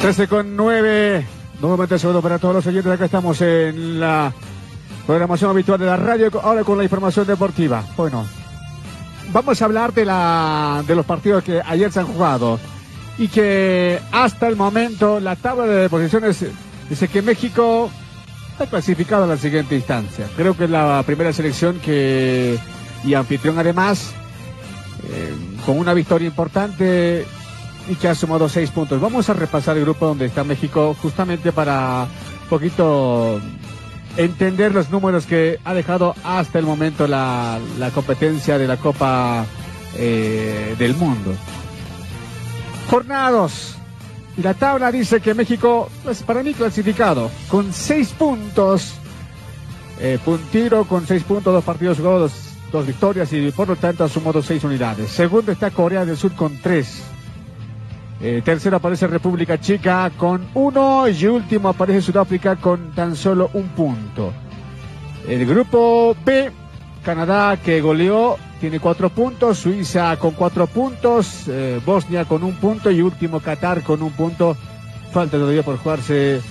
13:09. Nuevamente saludo para todos los oyentes. Acá estamos en la programación habitual de la radio, ahora con la información deportiva. Bueno, vamos a hablar de los partidos que ayer se han jugado y que hasta el momento la tabla de posiciones dice que México está clasificado a la siguiente instancia. Creo que es la primera selección y anfitrión además, con una victoria importante y que ha sumado 6 puntos. Vamos a repasar el grupo donde está México justamente para un poquito entender los números que ha dejado hasta el momento la competencia de la Copa del Mundo. Jornada 2. Y la tabla dice que México es para mí clasificado con 6 puntos. Puntero con 6 puntos, 2 partidos jugados, 2 victorias y por lo tanto ha sumado 6 unidades. Segundo está Corea del Sur con 3. Tercero aparece República Checa con 1 y último aparece Sudáfrica con tan solo 1 punto. El grupo B, Canadá que goleó, tiene 4 puntos, Suiza con 4 puntos, Bosnia con 1 punto y último Qatar con 1 punto. Falta todavía por jugarse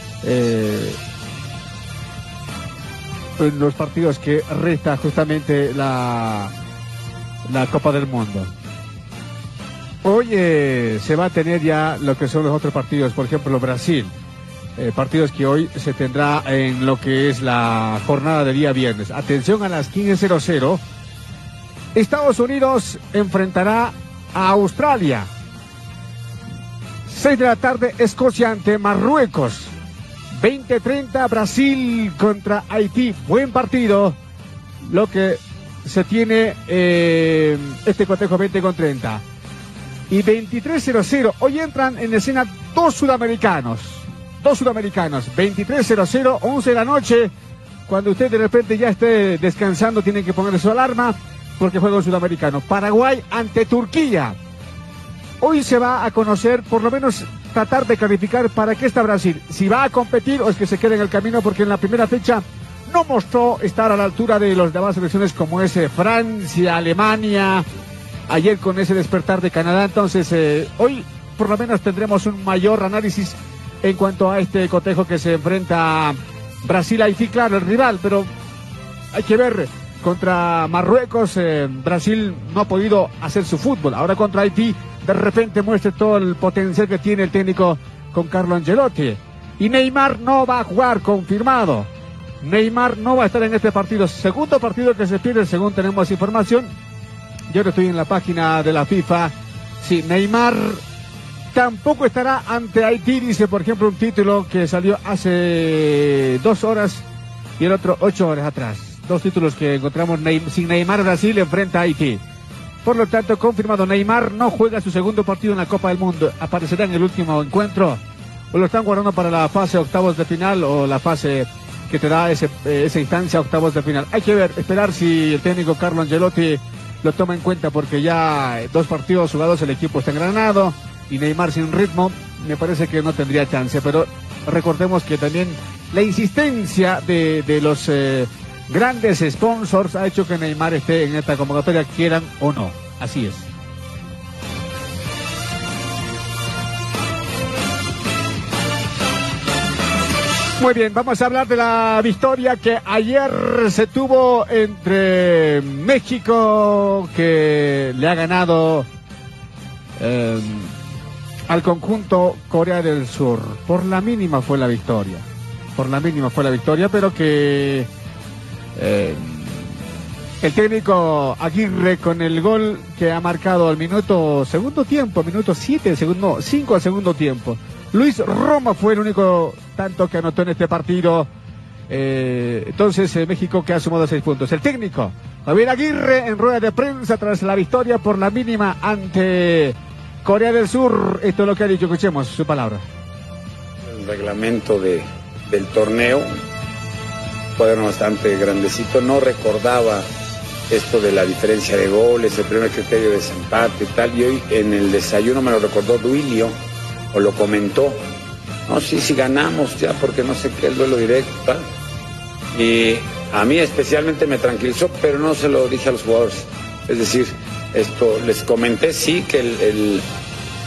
en los partidos que resta justamente la Copa del Mundo. Hoy se va a tener ya lo que son los otros partidos, por ejemplo Brasil, partidos que hoy se tendrá en lo que es la jornada de día viernes. Atención, a las 15:00, Estados Unidos enfrentará a Australia. 6 de la tarde, Escocia ante Marruecos. 20:30, Brasil contra Haití. Buen partido, lo que se tiene este cotejo 20:30. Y 23:00, hoy entran en escena dos sudamericanos, 23:00, 11 de la noche, cuando usted de repente ya esté descansando, tiene que poner su alarma, porque juega un sudamericano, Paraguay ante Turquía. Hoy se va a conocer, por lo menos tratar de clarificar para qué está Brasil, si va a competir o es que se queda en el camino, porque en la primera fecha no mostró estar a la altura de las demás selecciones como es Francia, Alemania, ayer con ese despertar de Canadá. Entonces hoy por lo menos tendremos un mayor análisis en cuanto a este cotejo que se enfrenta Brasil-Haití. Claro, el rival, pero hay que ver, contra Marruecos Brasil no ha podido hacer su fútbol. Ahora contra Haití de repente muestra todo el potencial que tiene el técnico con Carlo Ancelotti. Y Neymar no va a jugar, confirmado. Neymar no va a estar en este partido. Segundo partido que se pierde, según tenemos información. Yo ahora estoy en la página de la FIFA. Sí, Neymar tampoco estará ante Haití, dice, por ejemplo, un título que salió hace 2 horas y el otro 8 horas atrás. 2 títulos que encontramos. Sin Neymar, Brasil enfrenta a Haití. Por lo tanto, confirmado, Neymar no juega su segundo partido en la Copa del Mundo. Aparecerá en el último encuentro, o lo están guardando para la fase octavos de final, o la fase que te da esa instancia octavos de final. Hay que ver, esperar si el técnico Carlo Ancelotti lo toma en cuenta, porque ya 2 partidos jugados, el equipo está engranado y Neymar sin ritmo, me parece que no tendría chance. Pero recordemos que también la insistencia de los grandes sponsors ha hecho que Neymar esté en esta convocatoria, quieran o no. Así es. Muy bien, vamos a hablar de la victoria que ayer se tuvo entre México, que le ha ganado al conjunto Corea del Sur. Por la mínima fue la victoria. Pero que el técnico Aguirre, con el gol que ha marcado al minuto 5 al segundo tiempo. Luis Roma fue el único tanto que anotó en este partido. Entonces México, que ha sumado 6 puntos. El técnico Javier Aguirre, en rueda de prensa tras la victoria por la mínima ante Corea del Sur, esto es lo que ha dicho. Escuchemos su palabra. El reglamento del torneo, cuaderno bastante grandecito, no recordaba esto de la diferencia de goles, el primer criterio de desempate y tal, y hoy en el desayuno me lo recordó Duilio, o lo comentó. No, sí ganamos ya, porque no sé qué, el duelo directo, tal. Y a mí especialmente me tranquilizó, pero no se lo dije a los jugadores. Es decir, esto les comenté, sí, que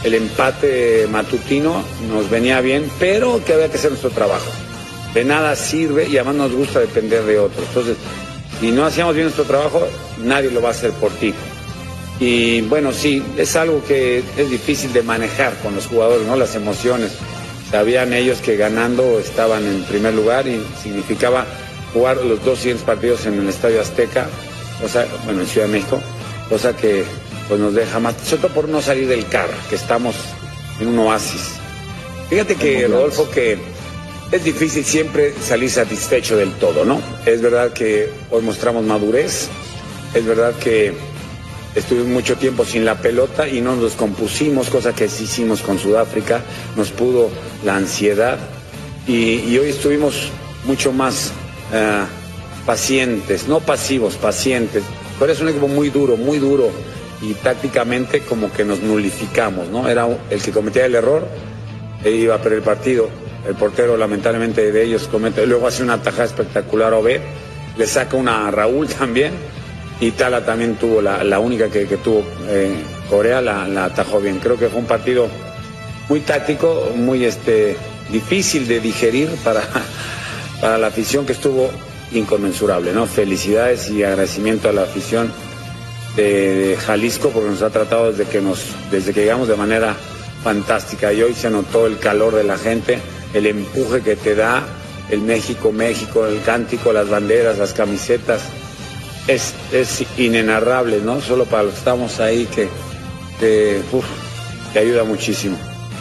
el empate matutino nos venía bien, pero que había que hacer nuestro trabajo. De nada sirve y además nos gusta depender de otros. Entonces, si no hacíamos bien nuestro trabajo, nadie lo va a hacer por ti. Y bueno, sí, es algo que es difícil de manejar con los jugadores, ¿no? Las emociones. Sabían ellos que ganando estaban en primer lugar y significaba jugar los 2 siguientes partidos en el Estadio Azteca, bueno, en Ciudad de México, cosa que pues nos deja más, sobre todo por no salir del carro, que estamos en un oasis. Fíjate que, Rodolfo, que es difícil siempre salir satisfecho del todo, ¿no? Es verdad que hoy mostramos madurez, es verdad que estuvimos mucho tiempo sin la pelota y no nos descompusimos, cosa que sí hicimos con Sudáfrica, nos pudo la ansiedad y hoy estuvimos mucho más pacientes, no pasivos, pacientes. Pero es un equipo muy duro y tácticamente como que nos nulificamos, ¿no? Era el que cometía el error e iba a perder el partido. El portero lamentablemente de ellos comete, luego hace una tajada espectacular a Obed, le saca una a Raúl también y Tala también tuvo la única que tuvo Corea, la atajó bien. Creo que fue un partido muy táctico, muy difícil de digerir para la afición, que estuvo inconmensurable, ¿no? Felicidades y agradecimiento a la afición de Jalisco porque nos ha tratado desde que llegamos de manera fantástica y hoy se notó el calor de la gente, el empuje que te da el México, el cántico, las banderas, las camisetas, es inenarrable, ¿no? Solo para los que estamos ahí que ayuda muchísimo.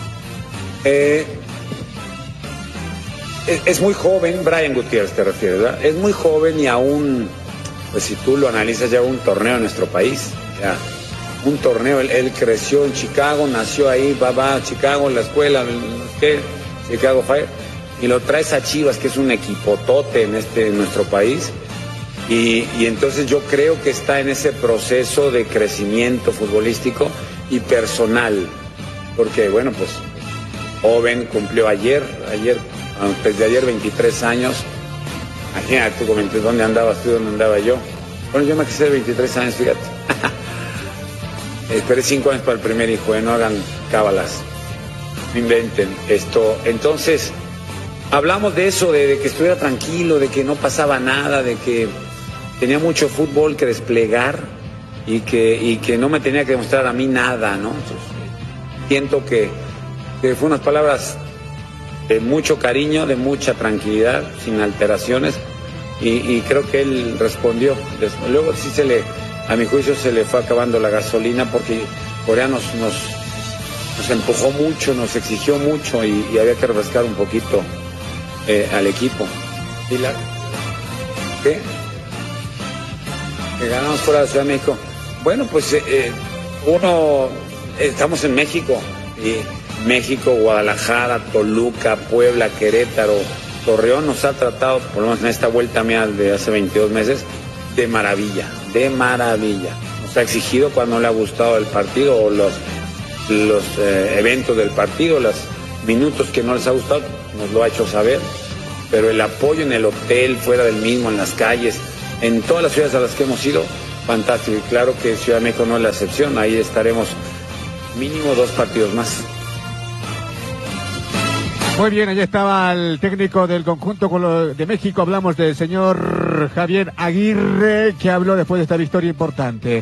Es muy joven, Brian Gutiérrez te refieres, ¿verdad? Es muy joven y aún, pues si tú lo analizas, ya un torneo en nuestro país, ya un torneo, él creció en Chicago, nació ahí, va a Chicago, en la escuela, Chicago Fire, y lo traes a Chivas, que es un equipotote en nuestro país, y entonces yo creo que está en ese proceso de crecimiento futbolístico y personal, porque bueno, pues joven, cumplió ayer, desde ayer 23 años, imagínate, tú comenté dónde andabas tú, dónde andaba yo. Bueno, yo me quise de 23 años, fíjate. Esperé 5 años para el primer hijo, no hagan cábalas, no inventen esto. Entonces, hablamos de eso, de que estuviera tranquilo, de que no pasaba nada, de que tenía mucho fútbol que desplegar y que no me tenía que demostrar a mí nada, ¿no? Entonces, siento que fue unas palabras de mucho cariño, de mucha tranquilidad, sin alteraciones, y creo que él respondió. Luego sí a mi juicio se le fue acabando la gasolina porque Corea nos empujó mucho, nos exigió mucho y había que refrescar un poquito al equipo. ¿Qué? Que ganamos fuera de Ciudad de México. Bueno, pues estamos en México y México, Guadalajara, Toluca, Puebla, Querétaro, Torreón nos ha tratado, por lo menos en esta vuelta mía de hace 22 meses, de maravilla. Nos ha exigido cuando le ha gustado el partido o los eventos del partido, los minutos que no les ha gustado, nos lo ha hecho saber, pero el apoyo en el hotel, fuera del mismo, en las calles, en todas las ciudades a las que hemos ido, fantástico. Y claro que Ciudad de México no es la excepción, ahí estaremos mínimo 2 partidos más. Muy bien, allá estaba el técnico del conjunto de México. Hablamos del señor Javier Aguirre, que habló después de esta victoria importante.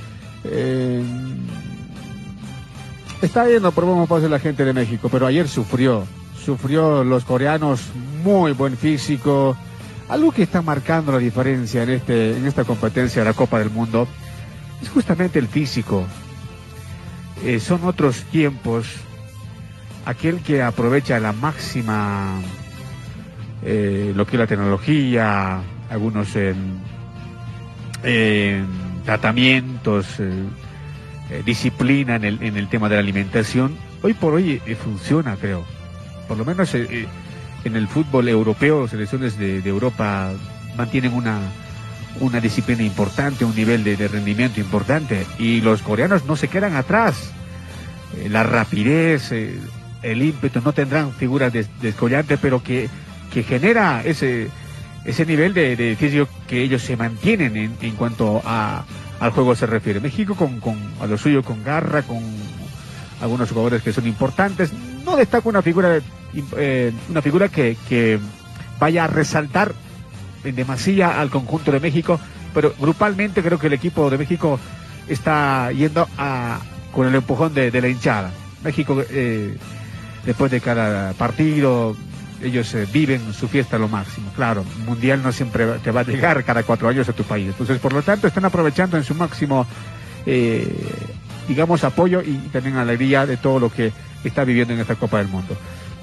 Está yendo por buen paso la gente de México, pero ayer sufrió los coreanos, muy buen físico. Algo que está marcando la diferencia en esta competencia de la Copa del Mundo es justamente el físico. Son otros tiempos. Aquel que aprovecha la máxima lo que es la tecnología, algunos tratamientos, disciplina en el tema de la alimentación, hoy por hoy funciona, creo. Por lo menos en el fútbol europeo, selecciones de Europa mantienen una disciplina importante, un nivel de rendimiento importante, y los coreanos no se quedan atrás. La rapidez, el ímpetu, no tendrán figuras descollantes, pero que genera ese nivel de físico que ellos se mantienen en cuanto al juego se refiere. México a lo suyo, con garra, con algunos jugadores que son importantes. No destaco una figura que vaya a resaltar en demasía al conjunto de México, pero grupalmente creo que el equipo de México está yendo con el empujón de la hinchada. México, después de cada partido, ellos viven su fiesta a lo máximo. Claro, mundial no siempre te va a llegar cada 4 años a tu país. Entonces, por lo tanto, están aprovechando en su máximo, digamos, apoyo y también alegría de todo lo que está viviendo en esta Copa del Mundo.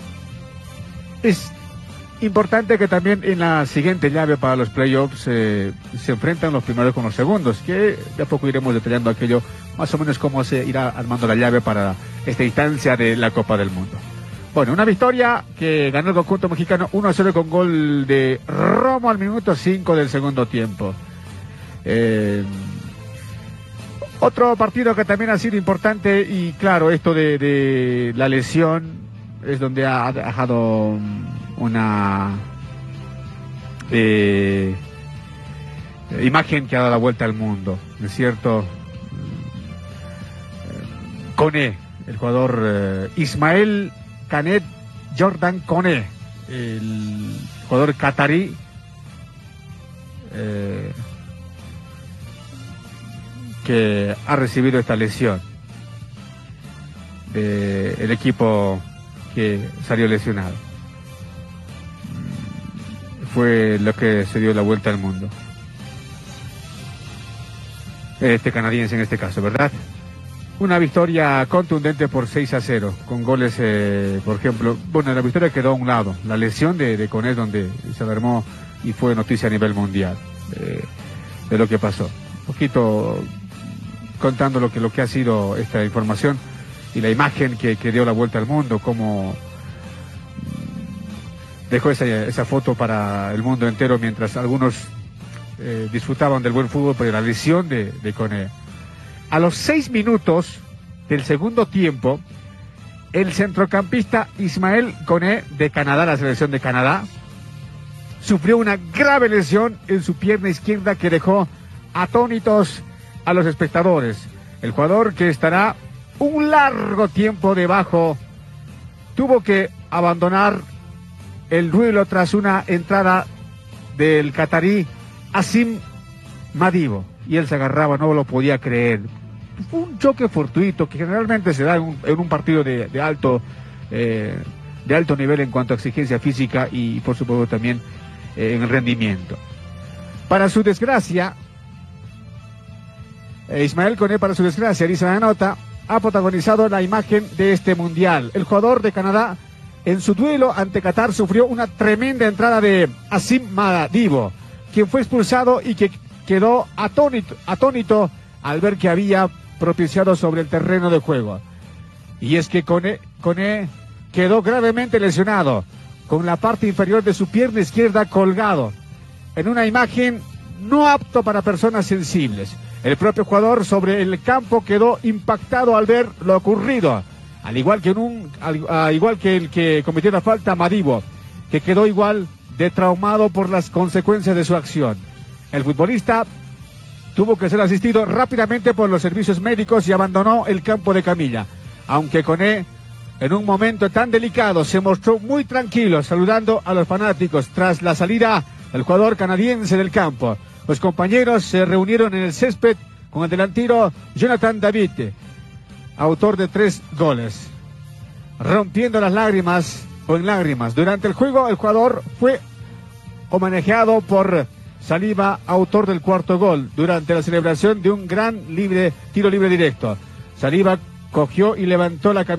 Es importante que también en la siguiente llave para los playoffs se enfrentan los primeros con los segundos, que de a poco iremos detallando aquello, más o menos cómo se irá armando la llave para esta instancia de la Copa del Mundo. Bueno, una victoria que ganó el conjunto mexicano 1-0 con gol de Romo al minuto 5 del segundo tiempo. Otro partido que también ha sido importante, y claro, esto de la lesión es donde ha dejado una imagen que ha dado la vuelta al mundo, ¿no es cierto? Koné, el jugador Ismael Canet Jordan Koné, el jugador catarí, que ha recibido esta lesión del equipo que salió lesionado. Fue lo que se dio la vuelta al mundo. Este canadiense en este caso, ¿verdad? Una victoria contundente por 6-0, con goles, por ejemplo, bueno, la victoria quedó a un lado, la lesión de Koné, donde se alarmó y fue noticia a nivel mundial de lo que pasó. Un poquito contando lo que ha sido esta información y la imagen que dio la vuelta al mundo, cómo dejó esa foto para el mundo entero, mientras algunos disfrutaban del buen fútbol, pero la lesión de Koné. A los 6 minutos del segundo tiempo, el centrocampista Ismael Koné de Canadá, la selección de Canadá, sufrió una grave lesión en su pierna izquierda que dejó atónitos a los espectadores. El jugador, que estará un largo tiempo debajo, tuvo que abandonar el duelo tras una entrada del catarí Asim Madibo, y él se agarraba, no lo podía creer. Fue un choque fortuito que generalmente se da en un partido de alto nivel en cuanto a exigencia física y por supuesto también en el rendimiento. Para su desgracia, Ismael Koné, para su desgracia, dice la nota, ha protagonizado la imagen de este mundial. El jugador de Canadá, en su duelo ante Qatar, sufrió una tremenda entrada de Asim Madibo, quien fue expulsado y que quedó atónito al ver que había propiciado sobre el terreno de juego. Y es que Koné quedó gravemente lesionado, con la parte inferior de su pierna izquierda colgado, en una imagen no apto para personas sensibles. El propio jugador sobre el campo quedó impactado al ver lo ocurrido, al igual que el que cometió la falta, Madibo, que quedó igual de traumado por las consecuencias de su acción. El futbolista tuvo que ser asistido rápidamente por los servicios médicos y abandonó el campo de camilla, aunque Koné, en un momento tan delicado, se mostró muy tranquilo, saludando a los fanáticos tras la salida del jugador canadiense del campo. Los compañeros se reunieron en el césped con el delantero Jonathan David, autor de 3 goles, rompiendo las lágrimas o en lágrimas. Durante el juego, el jugador fue homenajeado por Saliba, autor del 4º gol, durante la celebración de un gran tiro libre directo. Saliba cogió y levantó la camiseta